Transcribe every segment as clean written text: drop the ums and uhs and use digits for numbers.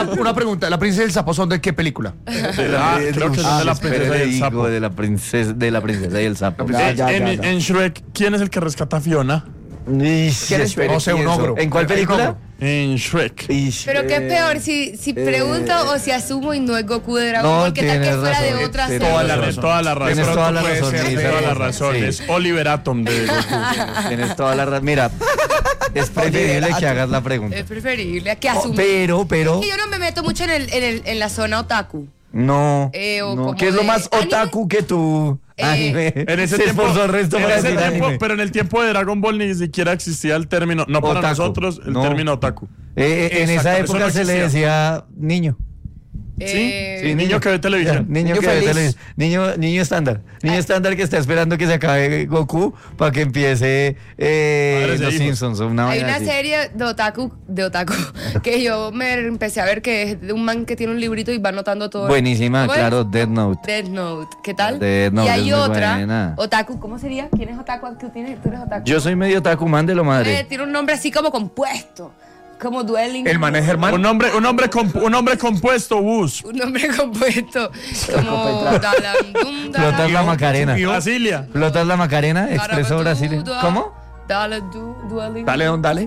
Una pregunta, ¿la princesa y el sapo son de qué película? Creo que son de la princesa y el sapo. De la princesa y el sapo. En Shrek, ¿quién es el que rescata a Fiona? No sé, un ogro. ¿En cuál película? En Shrek. Pero qué es peor, si pregunto o si asumo y no es Goku de Dragon Ball, ¿qué tal que fuera de otra serie? Toda la razón. Tienes toda la razón. Tienes toda la razón. Sí. Es Oliver Atom de Goku. Tienes toda la razón. Mira, es preferible que hagas la pregunta. Es preferible a que asuma. Pero. Es que yo no me meto mucho en la zona otaku. No. como ¿Qué es lo de más anime? otaku que tú? Anime. En ese Se tiempo, esforzó el resto para decir anime. pero en el tiempo de Dragon Ball ni siquiera existía el término, no para Otaku. nosotros, el No. término otaku. En esa Exacto, época eso no se le existía. decía niño. Sí, niño que ve televisión. Niño que ve feliz. televisión. Niño estándar. Niño estándar que está esperando que se acabe Goku para que empiece Padres de Los hijos. Simpsons. o Una Hay vaina una así. serie de otaku que yo me empecé a ver, que es de un man que tiene un librito y va anotando todo. Buenísima, ¿Cómo es? claro, Death Note. Death Note, ¿qué tal? Death Note y hay es muy otra, buena. otaku, ¿cómo sería? ¿Quién es otaku? ¿Tú eres otaku? Yo soy medio otaku, man de lo madre. Tiene un nombre así como compuesto, como Dwelling. El man es Germán. Un hombre compuesto, Bus. Un nombre compuesto, como Dalandum, Flotas la Macarena. Brasilia. Flotas la Macarena, Expreso Brasil. ¿Cómo? Dwelling. Dale, don, dale.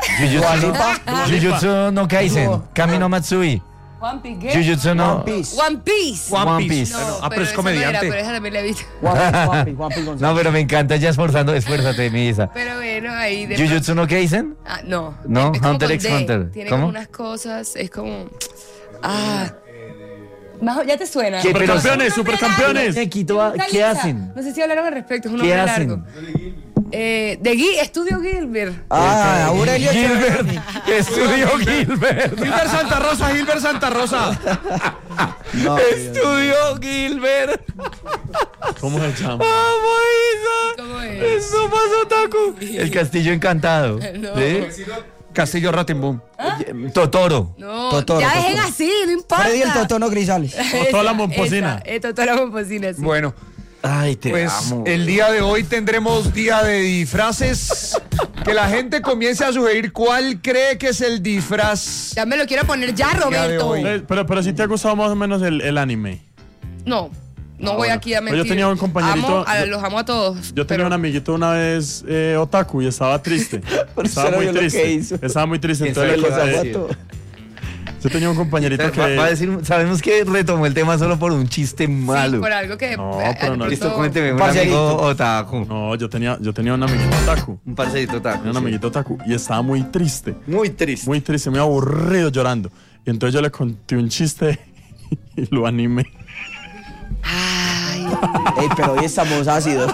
Jujutsu no Kaisen. Kami no Matsui. One Piece. ¿qué? Jujutsu no. One Piece. One Piece. One Piece. pero es esa comediante. No era, pero esa también la he visto. One Piece González. No, pero me encanta ya esfuérzate, mi Isa. Pero bueno, ahí de Jujutsu no Kaisen. no. No, Es como Hunter con x D. Hunter. Tiene ¿Cómo? como unas cosas, es como. Ya te suena. ¿Qué? Pero- Supercampeones. ¿Qué hacen? No sé si hablaron al respecto, es un ¿Qué nombre hacen? largo. Estudio Gilbert. Aurelio Gilbert. Estudio Gilbert. Gilbert Santa Rosa. Estudio Gilbert. ¿Cómo se llama? ¿Cómo es? Eso pasó, Taku. El castillo encantado. No. ¿Sí? Castillo Ratimbum. Totoro. No, Totoro, ya dejen Totoro. así, no importa. Freddy el Totono Grisales. Totó la momposina. Totó la momposina, sí. Bueno, Ay, te pues amo. el día de hoy tendremos día de disfraces. Que la gente comience a sugerir cuál cree que es el disfraz. Ya me lo quiero poner ya, de Roberto. hoy. Pero si te ha gustado más o menos el anime. No voy aquí a mentir. Yo tenía un compañerito- Los amo a todos. Yo tenía un amiguito una vez otaku y estaba triste. Estaba muy triste. Estaba muy triste. Entonces sabe le lo conté- que hace? Yo tenía un compañerito que... Va a decir, sabemos que retomó el tema solo por un chiste malo. Sí, por algo que. No, pero no. Listo, cuénteme, un Parcerito. amigo otaku. No, yo tenía un amiguito otaku. Un parcerito otaku. Tenía un amiguito otaku y estaba muy triste. Muy triste. Muy triste, muy aburrido llorando. Y entonces yo le conté un chiste y lo animé. Ay. Ey, pero hoy estamos ácidos.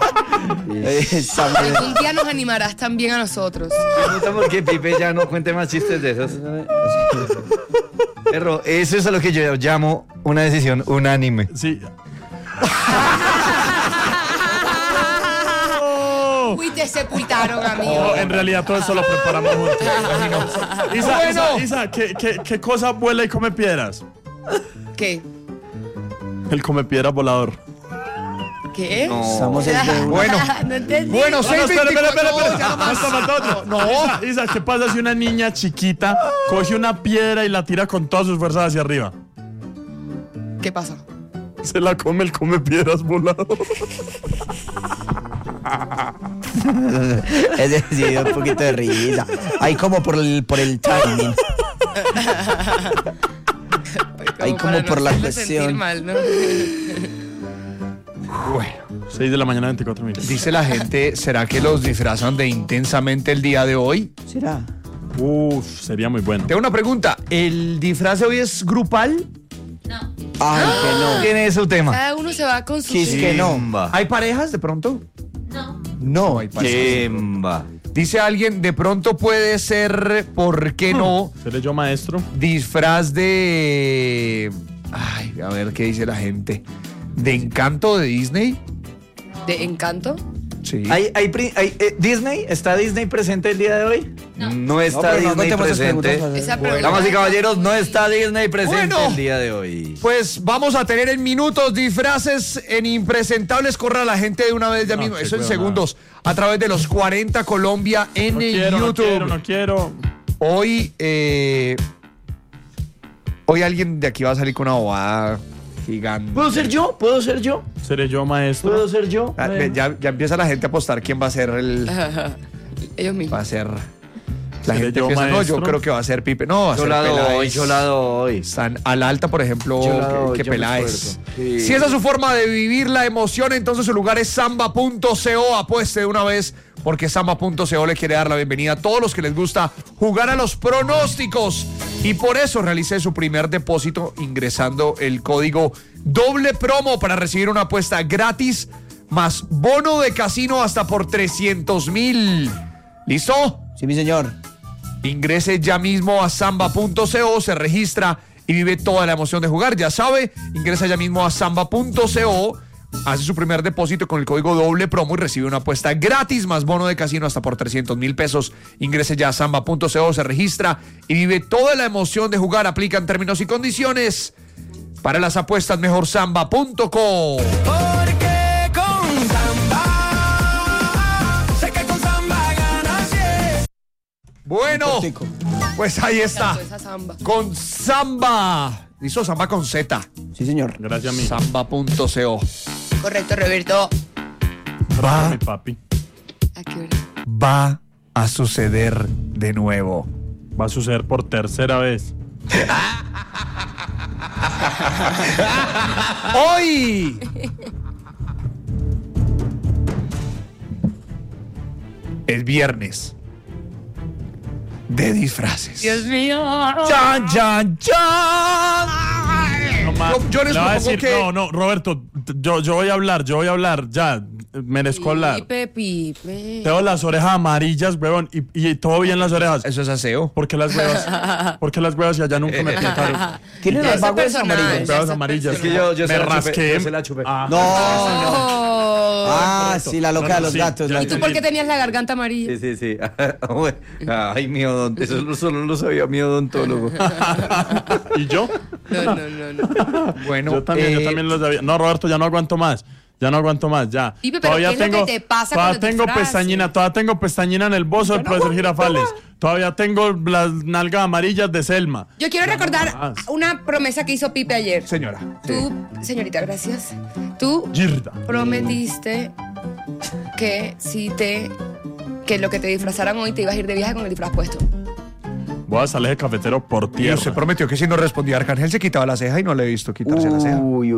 Algún día nos animarás también a nosotros. Me gusta porque Pipe ya no cuente más chistes de esos. Perro, eso es a lo que yo llamo una decisión unánime. Sí. Uy, te sepultaron, amigo. Oh, en realidad todo eso lo preparamos juntos. Isa, ¿qué cosa vuela y come piedras? ¿Qué? El come piedras volador. ¿Qué? Estamos en de una. Bueno, No entendí. bueno, No, espera. no, ya nomás. Falta otro. No. Isa, ¿qué pasa si una niña chiquita coge una piedra y la tira con todas sus fuerzas hacia arriba? ¿Qué pasa? Se la come el come piedras volador. Es decir, un poquito de risa. Ahí como por el timing. Ahí como para por no la hacerlo sentir cuestión. mal, ¿no? Bueno, 6 de la mañana, 24 minutos. dice la gente, ¿será que los disfrazan de intensamente el día de hoy? ¿Será? Uf, sería muy bueno. Tengo una pregunta, ¿el disfraz de hoy es grupal? Ay, que no. Tiene su tema. Cada uno se va con su. Sí, sí. que no. Chimba. ¿Hay parejas de pronto? No. Hay parejas. Chimba. Dice alguien, de pronto puede ser, ¿por qué no? ¿Seré yo maestro? Disfraz de... Ay, a ver qué dice la gente. ¿De Encanto de Disney? ¿De Encanto? Sí. ¿Disney? ¿Está Disney presente el día de hoy? No está pero no Disney contemos esas presente. preguntas. Esa pregunta. Damas y caballeros, no está Disney presente Bueno. el día de hoy. Pues vamos a tener en minutos disfraces en impresentables. Corra la gente de una vez ya No, mismo. qué Eso en huevonada. segundos. A través de los 40 Colombia en No quiero, YouTube. no quiero. Hoy Hoy alguien de aquí va a salir con una bobada gigante. ¿Puedo ser yo? ¿Puedo ser yo? ¿Seré yo, maestro? ¿Puedo ser yo? Ya empieza la gente a apostar quién va a ser el... Ellos mismos. Va a ser... La ¿Seré gente yo, empieza, no, maestro? yo creo que va a ser Pipe. No, va a ser Peláez. yo la doy. Están al alta, por ejemplo, Yo la doy, que yo me Peláez. esfuerzo. Sí. Si esa es su forma de vivir la emoción, entonces su lugar es samba.co. Apueste de una vez, porque samba.co le quiere dar la bienvenida a todos los que les gusta jugar a los pronósticos. Y por eso realicé su primer depósito ingresando el código doble promo para recibir una apuesta gratis más bono de casino hasta por 300,000. ¿Listo? Sí, mi señor. Ingrese ya mismo a samba.co, se registra y vive toda la emoción de jugar. Ya sabe, ingresa ya mismo a samba.co, hace su primer depósito con el código doble promo y recibe una apuesta gratis más bono de casino hasta por 300,000 pesos. Ingrese ya a samba.co, se registra y vive toda la emoción de jugar. Aplican términos y condiciones. Para las apuestas, mejor samba.co. Porque con Samba, sé que con Samba ganas, yeah. Bueno, pues ahí está. Tanto esa samba. Con Samba. Hizo Samba con Z. Sí, señor. Gracias a mí. Samba.co. Correcto, Roberto. Gracias a mi papi. ¿A qué hora? Va a suceder de nuevo. Va a suceder por tercera vez. Hoy es viernes de disfraces. Dios mío. ¡Chan, chan, chan! No, ma- Yo les le voy a propongo decir, que- no, Roberto, yo voy a hablar, ya, merezco hablar. Pipe. Tengo las orejas amarillas, huevón, y todo bien las orejas. Eso es aseo. ¿Por qué las huevas? ¿Por qué las huevas y allá nunca me pintaron? ¿Tiene Ya las esa vaguas persona, amarillas? ya Huevas esa amarillas. persona. Es que yo me se la chupé, rasqué. yo se la chupé. Ah. No. Oh. Ah, sí, la loca de los Sí, gatos. ya la- ¿Y tú por qué tenías la garganta amarilla? Sí, sí, sí. Ay, mi odontólogo. Eso solo lo sabía mi odontólogo. ¿Y yo? No. Bueno, Yo también lo sabía. No, Roberto, ya no aguanto más. Ya. Pipe, pero ¿qué es lo que te pasa con todavía los tengo disfraces? todavía tengo pestañina en el bozo del profesor Girafales. Todavía tengo las nalgas amarillas de Selma. Yo quiero recordar más. una promesa que hizo Pipe ayer. señora. Tú, señorita, gracias. Tú Girda. prometiste que que lo que te disfrazaran hoy te ibas a ir de viaje con el disfraz puesto. Voy a salir de cafetero por Y tierra. usted prometió que si no respondía Arcángel se quitaba la ceja y no le he visto quitarse la ceja. Uy.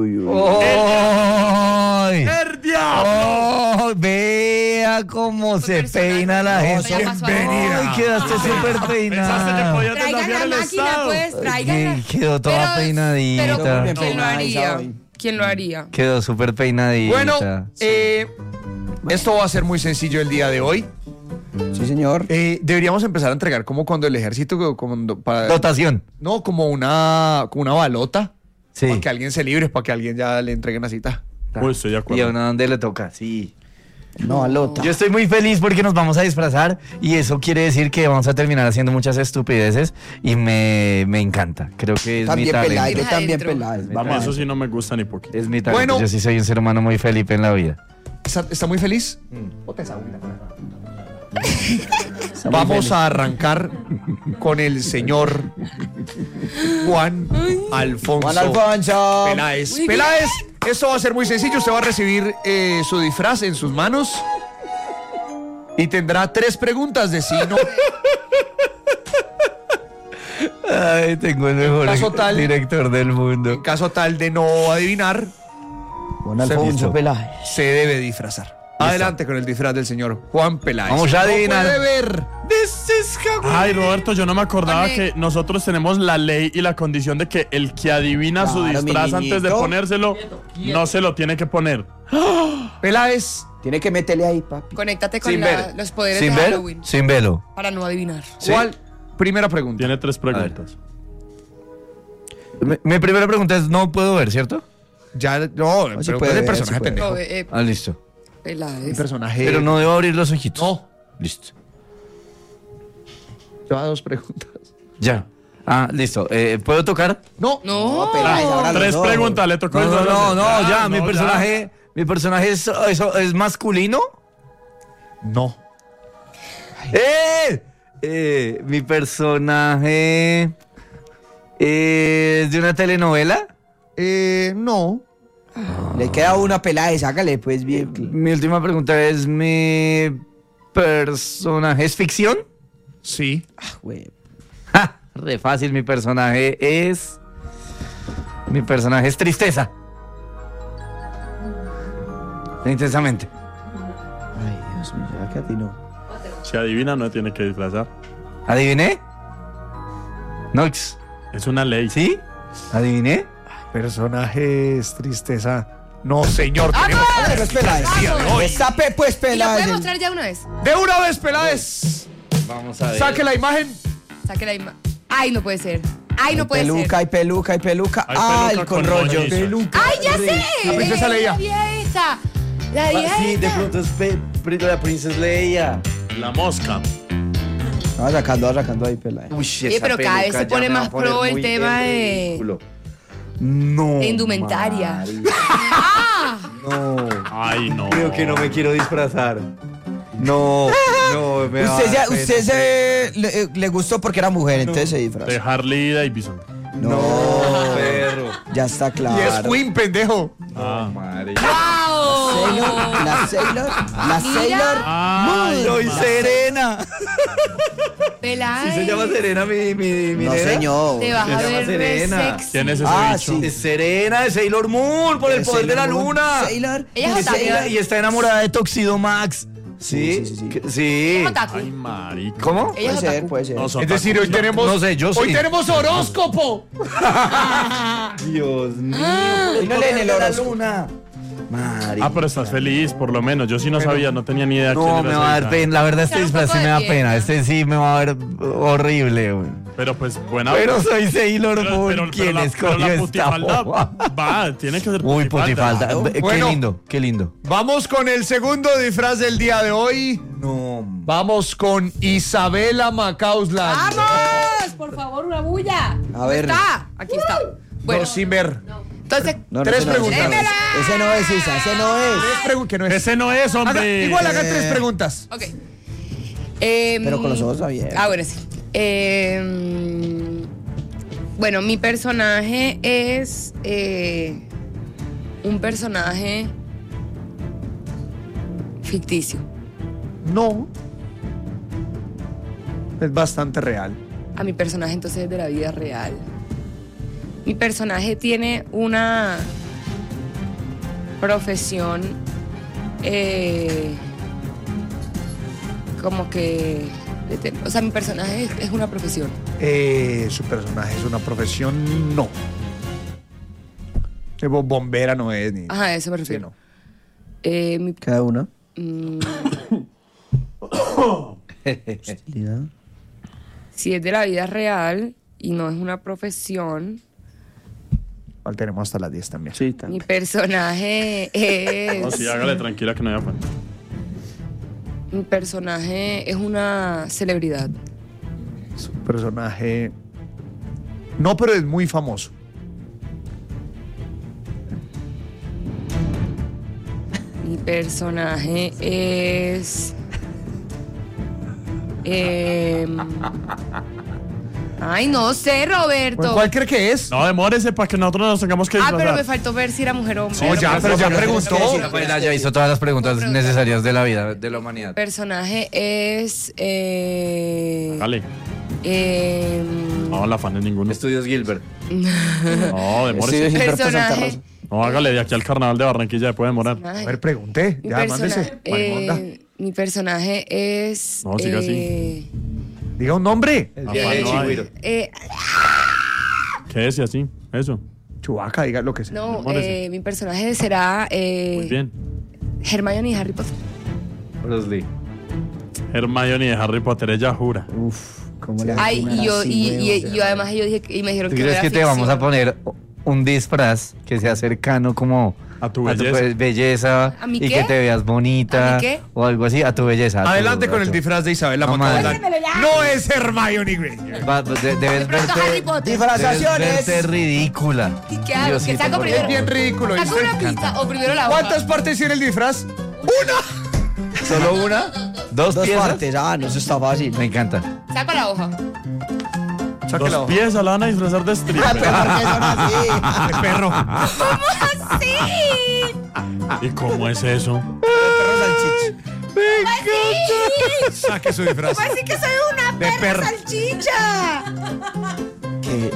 ¡Ay! ¡El diablo! ¡Oh! Vea cómo se personaje. peina la No, gente. ya pasó. ¡Ay, quedaste súper Pensaste que peinada! podías Traigan desafiar la el máquina, Estado. pues, traigan. Ay, quedó toda peinadita. Pero, Bien ¿quién lo peinada, haría? Isabel. ¿Quién lo haría? Quedó súper peinadita. Bueno, esto va a ser muy sencillo el día de hoy. Sí, señor. Deberíamos empezar a entregar como cuando el ejército, Dotación. no, como una balota. Sí. Para que alguien se libre, para que alguien ya le entregue una cita. Uy, estoy de Y acuerdo. a uno donde le toca, sí. No, alota. Yo estoy muy feliz porque nos vamos a disfrazar y eso quiere decir que vamos a terminar haciendo muchas estupideces y me encanta. Creo que es También mi talento. pelada, yo también Adentro. pelada. Vamos, eso sí no me gusta ni poquito. Es mi talento. Bueno. Yo sí soy un ser humano muy feliz en la vida. ¿Está muy feliz? Vamos a arrancar con el señor Juan Alfonso Juan Alfonso. Peláez. Muy bien. Peláez, esto va a ser muy sencillo. Usted va a recibir su disfraz en sus manos y tendrá 3 preguntas de sí no. Ay, tengo el mejor caso tal- director del En mundo. caso tal de no adivinar, Juan Alfonso Listo. Peláez. se debe disfrazar. Adelante con el disfraz del señor Juan Peláez. Vamos a adivinar. No puede ver. Ay, Roberto, yo no me acordaba Pone- que nosotros tenemos la ley y la condición de que el que adivina su Claro, disfraz mi antes de niñito. ponérselo, no se lo tiene que poner. Peláez, Tiene que meterle ahí, papi. Conéctate con Sin ver. los poderes Sin de ver, Halloween. sin velo. Para no adivinar. ¿cuál? Primera pregunta. Tiene 3 preguntas. Mi primera pregunta es, no puedo ver, ¿cierto? Ya, no, sí pero puede es el ver, personaje sí puede. pendejo. No, Ah, listo. El Peláez. personaje. Pero no debo abrir los ojitos. No. Listo. Lleva 2 preguntas. Ya. Ah, listo. ¿Puedo tocar? No. No. Peláez, ahora los 3 dos. preguntas, le tocó. No, ya. no, Mi personaje es masculino. No. Mi personaje ¿Es de una telenovela? No. Le queda una pelada y sácale, pues bien. Mi última pregunta es, ¿mi personaje es ficción? Sí. Güey. ¡Ja! Re fácil, mi personaje es tristeza. Intensamente. Ay, Dios mío, ya que a ti no. Si adivina, no tiene que disfrazar. ¿Adiviné? Nox. Es una ley. ¿Sí? ¿Adiviné? Personajes, tristeza. No, señor. tenemos- Pero es Peláez. Está pues ¿Y la Peláez. puede mostrar ya una vez? De una vez, Peláez. Vamos a ver. Saque la imagen. Saque la imagen. Ay, no puede ser. Ay, no puede Peluca, ser. hay peluca, hay peluca. Hay Ay, peluca con con rollo. rollizo. Peluca. ¡Ay, ya sé! La princesa Leia. La vieja. La vieja. Sí, de pronto es la princesa Leia. La mosca. Va sacando ahí Peláez. Uy, Oye, pero cada vez se pone más pro el tema de No. indumentaria. marica, ¡Ah! No. Ay, no. Creo que no me quiero disfrazar. No, me va a Usted, dar pena. le gustó porque era mujer, entonces se disfrazó. De Harley Davidson. No, perro. Ya está claro. Y es Queen, pendejo. Ah. Marica. ¡Wow! La Sailor. Ay, Soy ma- Serena. Peláez. Sí se llama Serena mi No, nena. señor. Te vas Se a llama ver re Serena. sexy. ¿Quién es ese Ah, bicho? sí. Es Serena de Sailor Moon por el poder de la luna. Sailor. Ella es otaku. Y está enamorada de Tuxedo Max. Sí, Sí. sí. Otaku. Ay, marica. ¿Cómo? Ella es otaku. Puede ser. No, son Es decir, hoy otaku. tenemos. no sé, yo Hoy sí. tenemos horóscopo. Dios mío. Y no leen el horóscopo. luna. Marica. Ah, pero estás feliz, por lo menos. Yo sí no sabía, no tenía ni idea quién No, era me va a dar esa. pena. La verdad, este Claro, un disfraz poco sí me de da fiesta. pena. Este sí me va a ver horrible, güey. Pero pues, buena. Pero soy Sailor Pero- Moon. pero ¿Quién la escogió esta putifalda boba? va, tiene que ser Uy, putifalda. Qué Bueno. lindo, qué lindo. Vamos con el segundo disfraz del día de hoy. No. Vamos con Isabela Macausland. ¡Vamos! Por favor, una bulla. A ver. ¿Dónde está? Aquí está. Bueno, No, sin ver. entonces, Tres ese no es. preguntas. ¡Démela! Ese no es, Isa, ese no es. Que no es. Ese no es, Haga- hombre. igual hagan tres preguntas. ok. Pero con los ojos abiertos. Ah, bueno, sí. Bueno, mi personaje es un personaje ficticio. No. Es bastante real. A mi personaje entonces es de la vida real. Mi personaje tiene una profesión como que... O sea, mi personaje es una profesión. Su personaje es una profesión, no. Bombera no es ni. Ajá, a eso me Sí, refiero. no. Mi- Cada uno. mm, si es de la vida real y no es una profesión, Igual tenemos hasta las 10 también. Sí, mi personaje es... No, sí, hágale tranquila que no haya falta. Mi personaje es una celebridad. Su personaje. No, pero es muy famoso. Mi personaje es... Ay, no sé, Roberto. ¿Cuál cree que es? No, demórese para que nosotros nos tengamos que Ah, disfrazar. pero me faltó ver si era mujer o hombre. No, ya, pero ya preguntó. Ya hizo todas las preguntas necesarias de la vida, de la Mi humanidad. personaje es... Dale. No, la fan es ninguno. Estudios Gilbert. No, demórese. Sí, Gilberto Santa personaje... Rosa. No, hágale de aquí al carnaval de Barranquilla, ya puede demorar. A ver, pregunté. Mi, Ya, mándese. Marimonda. mi personaje es... No, siga así. Diga un nombre. Afán no hay. ¿Qué es y así? Eso. Chubaca, diga lo que sea. No, Demórese. mi personaje será Muy bien. Hermione y Harry Potter. Bruce Lee. Hermione de Harry Potter, ella jura. Uf, ¿cómo le Ay, atinan y yo, así, y huevón? yo además yo dije, y me dijeron ¿Tú que crees no que era te vamos a ficción. poner un disfraz que sea cercano como A tu belleza. belleza ¿A mi y qué? que te veas bonita ¿A mi qué? o algo así? A tu belleza. a tu- Adelante a con el tu- disfraz de Isabela No, Macausland. madre. No es Hermione Granger. Debes Pronto Harry verte, Potter. debes verte Disfrazaciones. ridícula. ¿Y qué hago? Diosito, ¿Qué saco por primero? Es bien ridículo, ¿Saco ¿viste? una pista o primero la hoja? ¿Cuántas partes tiene el disfraz? ¿Solo una? ¿Dos Dos piezas? partes. Ah, no, eso está fácil. Me encanta. Saco la hoja. Sáquela. Los pies se la van a disfrazar de Ah, stripper. pero ¿por qué son así? De perro. ¡Sí! ¿Y cómo es eso? Perro salchicha. Saque su disfraz. ¿Cómo así que soy una De perro. salchicha? ¿Qué?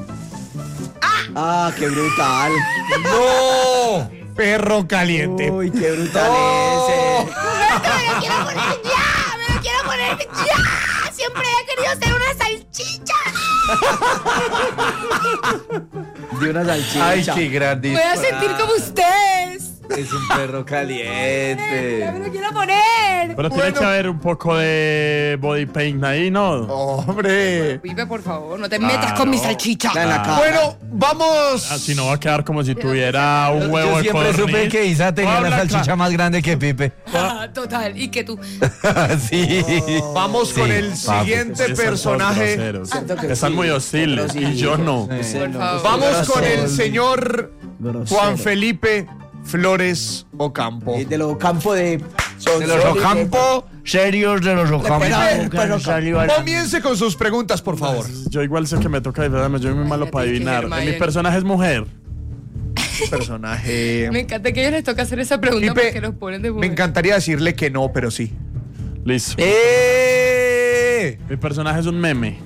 Ah, qué brutal. ¡No! Perro caliente. Uy, qué brutal ese. ¡Roberto, me lo quiero poner ya! ¡Me lo quiero poner ya! ¡Siempre he querido ser una salchicha! De una salchicha. Ay, qué gran Voy a sentir como ustedes. Es un perro ¡Ya caliente. me lo quiero poner! Pero tiene que haber un poco de body paint ahí, ¿no? Hombre. Pipe, por favor, no te metas con mi salchicha. En la cara. Bueno, vamos. Así no va a quedar como si tuviera un huevo Yo de siempre codorniz. supe que Isa tenía Habla una salchicha claro. más grande que Pipe. Ah, total, y que tú. Sí. Vamos con Sí, el papi. siguiente Sí, son todos personaje. groseros. Siento que Están sí. muy hostiles Pero sí. y yo no. Por favor. Vamos con el Grosero. señor Grosero. Juan Felipe Flores Ocampo. De los campos de... De los Ocampo, serios de los Ocampo. Pero- Comience con sus preguntas, por favor. Yo igual sé que me toca disfrazarme, yo soy muy malo para tienes que adivinar. ser Hermione. Mi personaje es mujer. Personaje. Me encanta que a ellos les toca hacer esa pregunta Pipe, porque los ponen de me mujer. encantaría decirle que no, pero sí. Listo. Mi personaje es un meme.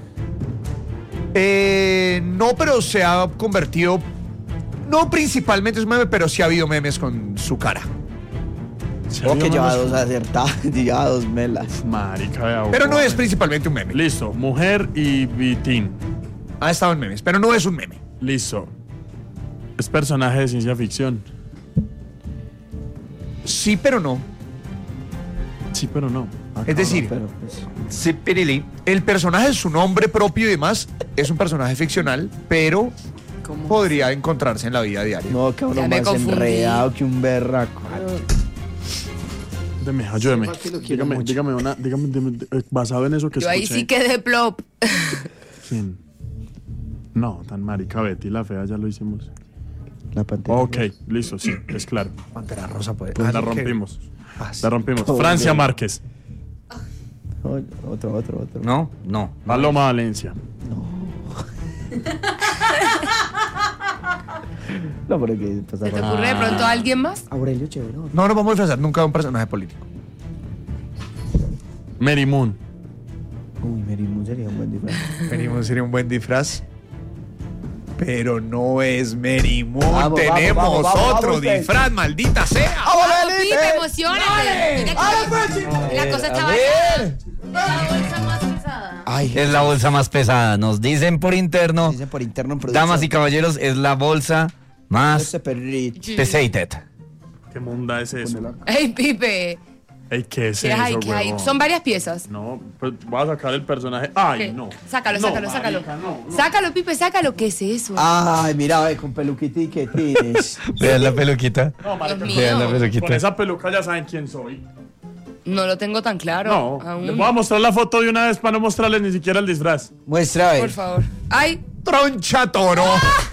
No, pero se ha convertido. No principalmente es un meme, pero sí ha habido memes con su cara. O que lleva dos acertadas, lleva dos melas. Marica de agua. Pero no es principalmente un meme. Listo, mujer y teen. Ha estado en memes, pero no es un meme. Listo. Es personaje de ciencia ficción. Sí, pero no. Sí, pero no. Es decir, Pero pues, Sí, Pirili. el personaje, su nombre propio y demás, es un personaje ficcional, pero ¿Cómo? podría encontrarse en la vida diaria. no, que uno Ya me más confundí. enredado que un berraco. Deme, ayúdeme. Sepa que lo quiero Dígame, mucho. dígame, basado en eso que Yo ahí escuché. sí quedé plop. ¿Quién? No, tan marica Betty la fea, ya lo hicimos. La pantalla. Ok, listo, sí, es claro. Pantera Rosa puede. La rompimos. Ah, sí. La rompimos. Oh, Francia bien. Márquez. Otro. No, no. Paloma Valencia. No, pero que pasa ¿Se te con ocurre de pronto a alguien más? Aurelio Chéverón. No nos vamos a disfrazar nunca de un personaje político. Mary Moon. Uy, Merimu sería un buen disfraz. Venimos, sería un buen disfraz. Pero no es Mary Moon. Vamos, Tenemos vamos, vamos, otro vamos, pues. disfraz, maldita sea. Pipe, emocionate. Mira que la cosa está variada. La bolsa más pesada. Ay, Es la bolsa más pesada. Nos dicen por interno, dicen por interno en producción. damas y caballeros, es la bolsa más Este perrito. pesated. ¿Qué munda es eso? Ey, Pipe. Ey, ¿qué es ¿Qué hay? eso, ¿Qué hay? huevón? Son varias piezas. No, pues voy a sacar el personaje. Ay, ¿Qué? no. Sácalo, No, sácalo, sácalo. marica, no. Sácalo, Pipe, sácalo. ¿Qué es eso? Ay, mira, ve, con peluquita y que tienes. Vean la peluquita. No, marica, Dios Vean la mío. con peluquita. esa peluca ya saben quién soy. No lo tengo tan claro. No, aún. les voy a mostrar la foto de una vez para no mostrarles ni siquiera el disfraz. Muestra, a ver. Por favor. Ay, Troncha toro.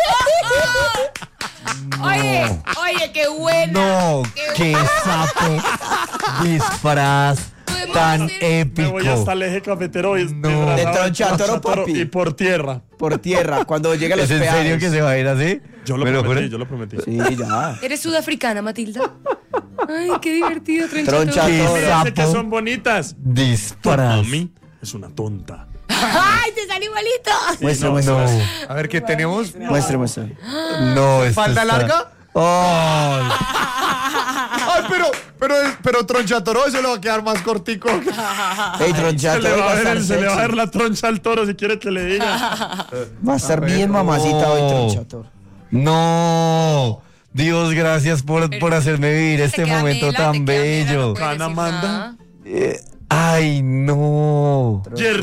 oye, qué buena. No, qué sapo disfraz Podemos tan hacer- Me voy hasta el épico. eje cafetero y No. De tronchatoro, papi. y por tierra. Por tierra, cuando llega los ¿Es en peajes. serio que se va a ir así? Yo lo ¿Me prometí, juro? yo lo prometí. Sí, ya. ¿Eres sudafricana, Matilda? Ay, qué divertido, Troncha Tronchatoro. Qué toro. Ya sé que sapo son bonitas. disfraz. Mami es una tonta. ¡Ay, te salió igualito! Muestra, no, muestra. A ver qué tenemos. Muestra, muestra. No, esto ¿Falda está- larga? Ay, Ay, pero Troncha toro, eso le va a quedar más cortico. Ey, Se tronchatoro le, va a va a ver estar se le va a ver sexy. la troncha al toro si quiere que le diga. Va a estar bien mamacita hoy, tronchatoro. no. Dios, gracias por hacerme vivir este Te queda momento mela, tan te queda mela, bello. no puedes Ana decir manda. nada. Ay, no.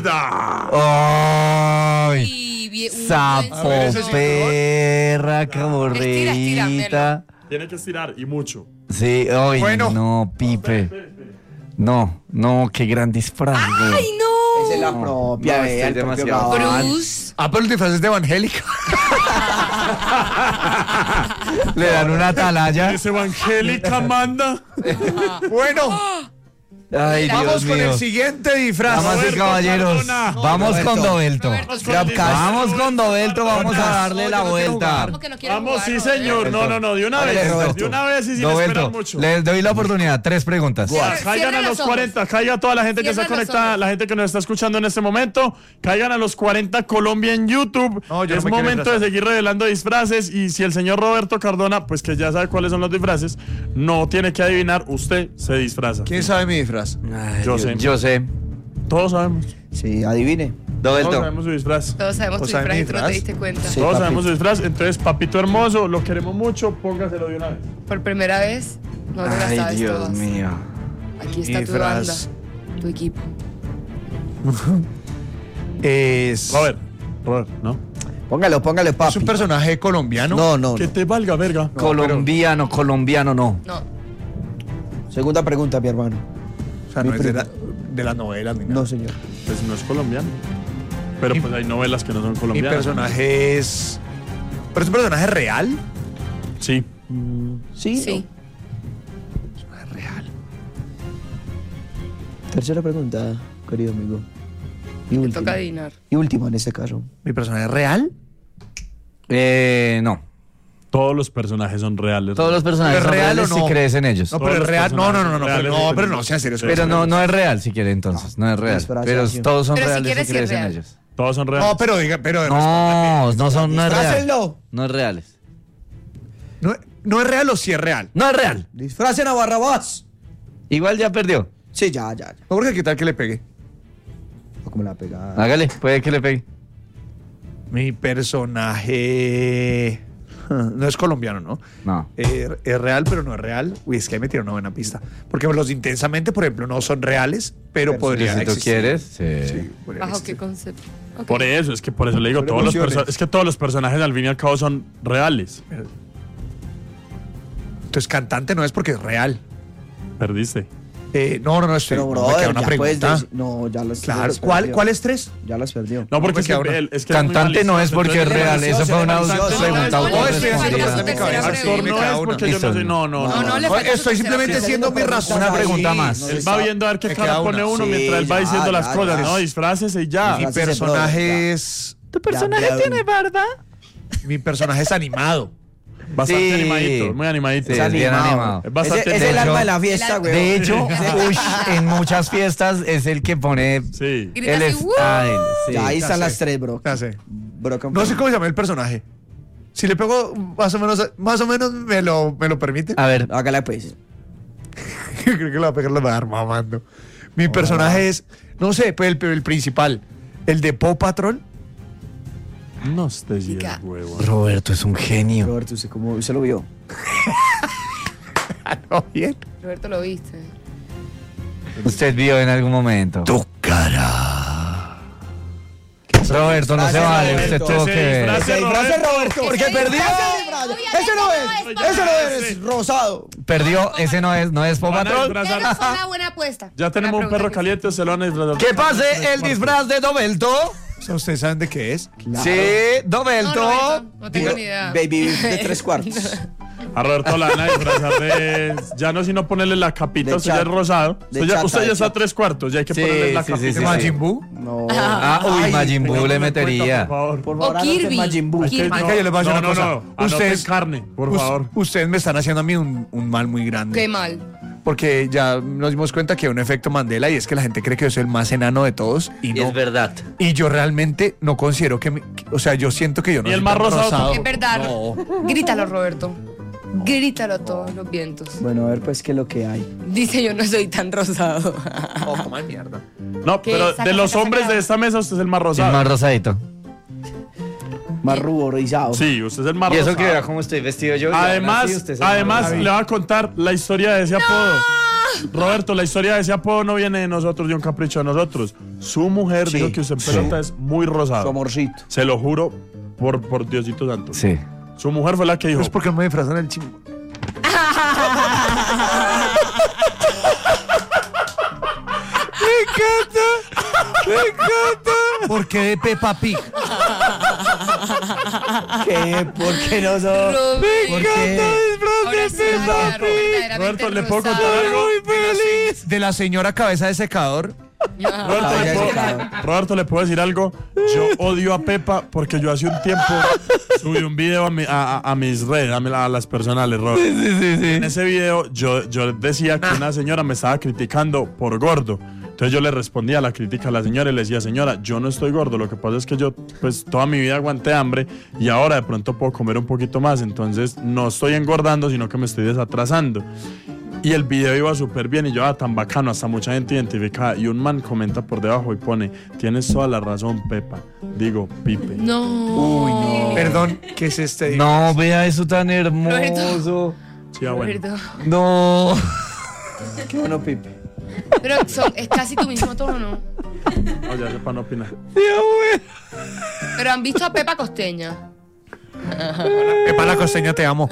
¡Yerda! Ay. Y un Sapo, buen sonido. perra, Estira, caborrita. Tiene que estirar y mucho. Sí, ay, Bueno. no, Pipe. No, qué gran disfraz. güey. ¡Ay, no! Esa es la propia, No, vea, estoy el propio demasiado Gabán. Bruce. Ah, pero el disfraz es de evangélica. Le dan una atalaya. Es evangélica, manda. Bueno, Ay, Vamos Vamos Dios con mío. el siguiente disfraz. Damas y Roberto caballeros, Cardona. vamos con Dobelto. Roberto, Vamos con Dobelto, vamos a darle la vuelta. Porque no quiero Vamos, jugar, sí, Roberto. señor. No, de una Hágale, vez. Roberto. De una vez y sin esperar Dobelto, mucho. les doy la oportunidad. 3 preguntas. Caigan Cierra a los los ojos. 40, caiga toda la gente que está Cierra los conectada, ojos. la gente que nos está escuchando en este momento, caigan a los 40 Colombia en YouTube. No, yo no Es me quiero momento de disfrazar. seguir revelando disfraces y si el señor Roberto Cardona, pues que ya sabe cuáles son los disfraces, no tiene que adivinar, usted se disfraza. ¿Quién sabe mi disfraz? Yo sé. Yo sé. Todos sabemos. Sí, adivine. Todos Dobelto. sabemos su disfraz. Todos sabemos tu ¿Todos saben disfraz mi y tú no te disfraz? diste cuenta. Sí, Todos papi. sabemos su disfraz. Entonces, papito hermoso, lo queremos mucho, póngaselo de una vez. Por primera vez, no te las Ay, sabes Dios todas. mío. Aquí está tu Disfraz. banda, tu equipo. Es Robert, ¿no? Póngalo, papi. un personaje colombiano. No. Que te valga, verga. Colombiano no. No, Segunda pregunta, mi hermano. O sea, Mi no es primo. de la novela. Ni nada. No, señor. Pues no es colombiano. Pero pues hay novelas que no son Mi colombianas. personaje es. ¿Pero es un personaje real? Sí. Sí. sí. Es real. Tercera pregunta, querido amigo. Y Te última. toca adivinar. Y última en este caso. ¿Mi personaje es real? No. Todos los personajes son reales. Todos los personajes ¿Pero son es real reales o no? si crees en ellos. No, Todos pero es los real. No, personajes pero reales no, son pero no, reales. sea serio. Pero no es real si quiere entonces. No es real. Disfrazación. Pero todos son Pero si reales quieres, si sí es crees en real. ellos. Todos son reales. No, pero diga, pero No es real. Disfrácenlo. No es reales. no es real o sí es real. No es real. Disfracen a Barrabás. Igual ya perdió. Sí, ya. No, porque qué tal que le pegue. O como la pegada. Hágale, puede que le pegue. Mi personaje no es colombiano, ¿no? No. Es real, pero no es real. Uy, es que ahí me tiraron una buena pista. Porque los de Intensamente, por ejemplo, no son reales, pero podrían Si tú existir. quieres, sí. Sí, podrían ¿Bajo existir. qué concepto? Ok. Por eso, es que por eso le digo, Son todos los emociones. es que todos los personajes al fin y al cabo son reales. Entonces, cantante no es porque es real. Perdiste. No, estoy. Pero, me brother, queda una ya puedes pregunta. decir. No, ya las Claro. las ¿Cuál, perdió. ¿Cuáles tres? Ya las perdió. No, porque me es queda que, una. es que Cantante no es porque es Entonces, real. Eso fue una Malicioso, pregunta no, no, no, estoy haciendo autorrespondida. cosas de mi cabeza. Tercera Actor Sí, me no queda es una. porque yo no sé. No. No, le falta Estoy tu simplemente tercera haciendo mi razón. Una pregunta más. No Él se va sabe. viendo a ver qué Me cara queda pone una. uno Sí, mientras él va ya, diciendo las ya, cosas, ya. ¿no? Disfrácese y ya. Mi Disfrácese, brother, personaje es. ¿Tu personaje tiene barba? Mi personaje es animado. Bastante Sí. animadito, muy animadito. Sí, es bien animado. Es bastante Es el de alma hecho- de la fiesta, güey. De hecho, ush, en muchas fiestas es el que pone Sí. Grita el así, style. Sí. Ya, ahí ya están sé. las tres, bro. Ya sé. Bro, No sé cómo se llama el personaje. Si le pego más o menos me lo permite. A ver, Hágala, pues. Creo que le va a pegar, le va a dar mamando. Mi personaje es, no sé, pues el principal. El de Paw Patrol. No estés Chica. huevo. Roberto es un genio. Roberto, ¿usted cómo se lo vio? No, bien. Roberto, lo viste. Usted vio en algún momento. Tu cara. Roberto, no se Disfrace, vale. Roberto. Usted tuvo Se que ver. disfrace. Se disfrace Roberto, porque Ese perdió. disfrace, Ese no es. Ese no es. Rosado. Perdió. Ese no es Paw Van a Patrol. disfrazar- Pero fue una buena apuesta. Ya tenemos un perro caliente, se lo van a disfrazar. ¿Qué pase el disfraz de Dobelto? O sea, ¿ustedes saben de qué es? Sí, Dobelto. No, Roberto, no tengo ni idea. Baby de 3/4. A Roberto la van a disfrazar de... Ya no, sino ponerle la capita, De usted ya es chata. rosado. De Usted ya, chata, usted de ya está a chata. 3/4, ya hay que Sí, ponerle la sí, capita. sí, sí, Majin Buu. No. Ah, uy, Majin Buu le metería. Por favor. Por O favor, anoten Kirby. Majin Buu. Kirby. Marica, yo les voy a decir una cosa. Ustedes Ustedes, carne, por favor. ustedes me están haciendo a mí un mal muy grande. Qué mal. Porque ya nos dimos cuenta que hay un efecto Mandela y es que la gente cree que yo soy el más enano de todos y no. verdad. Y yo realmente no considero o sea, yo siento que yo no ¿Y el soy más tan rosado? Es verdad. No. Grítalo, Roberto. Grítalo a todos los vientos. Bueno, a ver, pues, qué es lo que hay. Dice, yo no soy tan rosado. Oh, coma de mierda. No, ¿Qué? pero Saca, de los saca, hombres saca. de esta mesa, usted es el más El rosado. más rosadito. Más ruborizado. Sí, usted es el más Y eso rosado. que vea cómo estoy vestido yo. Además, le voy a contar la historia de ese apodo. Roberto, la historia de ese apodo no viene de nosotros, de un capricho de nosotros. Su mujer Sí, dijo que usted en sí. pelota es muy Su rosado. amorcito. Se lo juro por Diosito Santo. Sí. Su mujer fue la que dijo. Es porque no me disfrazan el chingo. Me encanta. ¿Por qué de Peppa Pig? ¿Qué? ¿Por qué no son? ¿Por qué? Ahora sí, ya, verdaderamente Roberto, ¿le puedo rosado. contar algo? de la señora cabeza de secador. Roberto, ¿le puedo decir algo? Yo odio a Pepa porque yo hace un tiempo subí un video a mis redes, a las personales, Robert. Sí. En ese video yo decía que una señora me estaba criticando por gordo. Entonces yo le respondía a la crítica a la señora y le decía, señora, yo no estoy gordo, lo que pasa es que yo pues toda mi vida aguanté hambre y ahora de pronto puedo comer un poquito más, entonces no estoy engordando, sino que me estoy desatrasando. Y el video iba súper bien y yo, tan bacano, hasta mucha gente identificada. Y un man comenta por debajo y pone, tienes toda la razón, Pepa. Digo, Pipe. No. Uy, no. Perdón, ¿qué es este? No, vea eso tan hermoso. Sí, bueno. Roberto. No. Qué bueno, Pipe. Pero es casi tu mismo tono. No, ya sepa no opinar. Pero han visto a Pepa Costeña. Pepa la Costeña, te amo.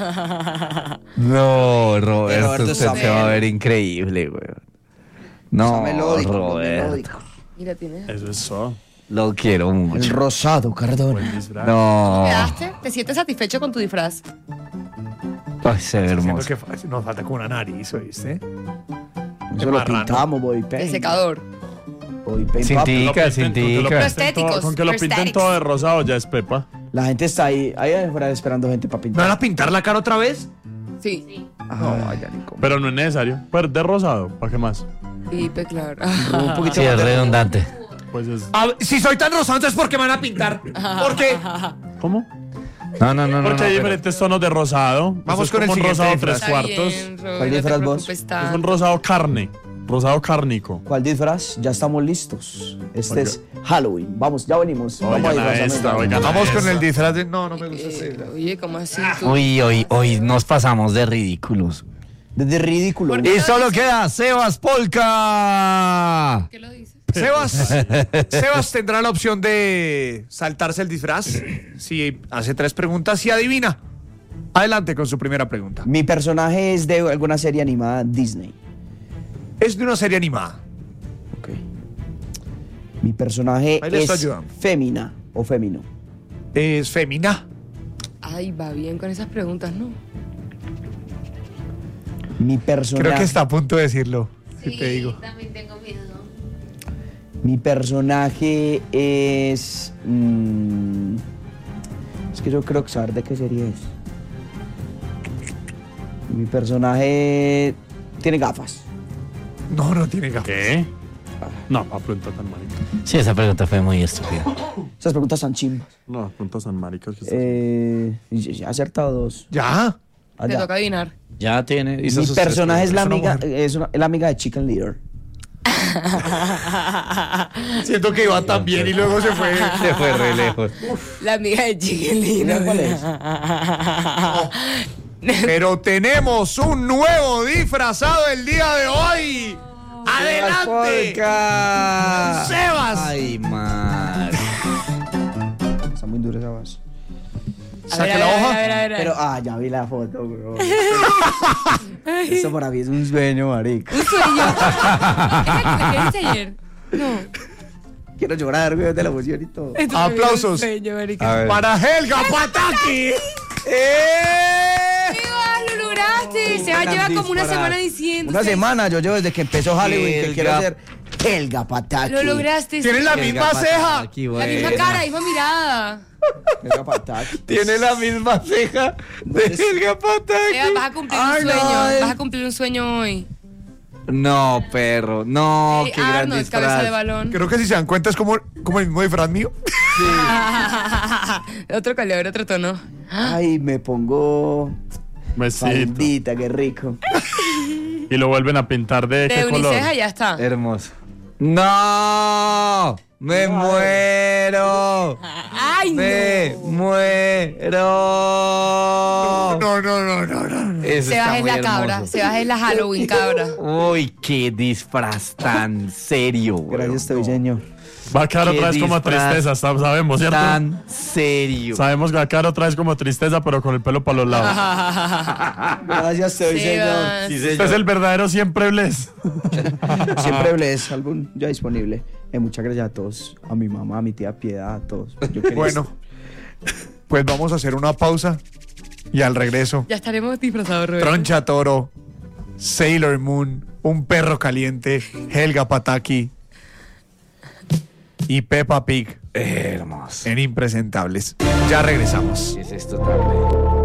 No, Roberto, Roberto usted está se va a ver increíble, güey. No, Melódico, Roberto. melódico. Mira, tiene. Eso es eso. Lo quiero El mucho. rosado, Cardona. No. ¿Quedaste? ¿Te sientes satisfecho con tu disfraz? Ay, se ve Siento hermoso. que nos falta con una nariz, ¿oíste? Eso lo marrano. pintamos, boy De paint. secador. Boy paint, Sin papi. tica, sin tica. Prostéticos, Con que lo pinten prosthetics. todo de rosado ya es Pepa. La gente está ahí afuera esperando gente para ¿Me pintar. van a pintar la cara otra vez? Sí. No, vaya ni cómo. Pero no es necesario. Pues de rosado, ¿para qué más? Pipe, claro. Un poquito Sí, más es de- redundante. Pues es... Si soy tan rosado, entonces ¿por qué me van a pintar? Porque ¿Cómo? No. Porque hay pero- diferentes tonos de rosado. Vamos Esto es con el como un siguiente rosado disfraz. tres cuartos. ¿Cuál disfraz vos? Es un rosado carne. Rosado cárnico. ¿Cuál disfraz? Ya estamos listos. Este Ok. es Halloween. Vamos, ya venimos. Vamos Oigan a disfrazarnos. esta, oigan. vamos con esa. el disfraz de... No me gusta ese disfraz. Oye, ¿cómo así tú? Hoy nos pasamos de ridículos. Desde ridículo. ¿Por qué? Y solo queda Sebas Polka. ¿Qué lo dices? Sebas tendrá la opción de saltarse el disfraz si hace 3 preguntas y adivina. Adelante con su primera pregunta. Mi personaje es de alguna serie animada Disney. Es de una serie animada. Ok. Mi personaje Ahí le está es ayudando. fémina o fémino. Es femina. Ay, va bien con esas preguntas, ¿no? Mi personaje. Creo que está a punto de decirlo. Si Sí, te digo. también tengo miedo. Mi personaje es. Es que yo creo que saber de qué serie es. Mi personaje tiene gafas. No tiene gafas. ¿Qué? No, para preguntar tan maricas. Sí, esa pregunta fue muy estúpida. Esas preguntas son chimbas. No, preguntas tan maricas. que estás- Ya he acertado 2. ¿Ya? Te toca adivinar. Ya tiene. hizo Mi sus 3 personaje es la preguntas. amiga, Es es la amiga de Chicken Little. Siento que iba tan bien y luego se fue. Se fue re lejos. La amiga de Chiquilina. ¿Cuál es? Pero tenemos un nuevo disfrazado el día de hoy. ¡Adelante! Polka. Sebas. Ay, man. Está muy dura esa voz. Saque la hoja. Pero, ya vi la foto, bro. Eso para mí es un sueño, marica. Un sueño. ¿Qué viste ayer? No. Quiero llorar, güey, de la emoción y todo. Esto Aplausos. Un sueño, marica. A ver. Para Helga Pataki. ¡Lo lograste! Se va a llevar como una semana diciendo. Una semana, yo llevo desde que empezó Halloween que Helga. quiero ser Helga Pataki. Lo lograste. Tiene la misma ceja. Aquí, La misma buena. cara, misma mirada. Helga Pataki. Tiene la misma ceja de Helga Pataki. Eva, vas a cumplir un Ay, sueño. no, Vas a cumplir un sueño hoy. No, perro. No, qué gran Arnold, cabeza de disfraz. balón. Creo que si se dan cuenta es como el mismo disfraz mío. Otro color, otro tono. Ay, me pongo Besito. faldita, qué rico. Y lo vuelven a pintar de De qué color. uniceja ya está. Hermoso. ¡No! ¡Me muero! ¡Ay, ¡Me no! muero! No. Eso Se está baja en muy la cabra. hermoso. Se baja en la Halloween cabra. Uy, qué disfraz tan serio, güey. Gracias, te señor. Va a quedar Qué otra vez como disfraz tristeza, sabemos, ¿cierto? Tan serio. Sabemos que va a quedar otra vez como tristeza, pero con el pelo para los lados. Gracias, te señor. Sebas. Sí, Este es el verdadero siempre bless. Siempre Bless, álbum ya disponible. Muchas gracias a todos. A mi mamá, a mi tía Piedad, a todos. Yo quería Bueno, pues vamos a hacer una pausa y al regreso, Ya estaremos disfrazados, Roberto. Troncha Toro, Sailor Moon, un perro caliente, Helga Pataki y Peppa Pig Hermoso. en Impresentables. Ya regresamos. ¿Qué es esto tarde?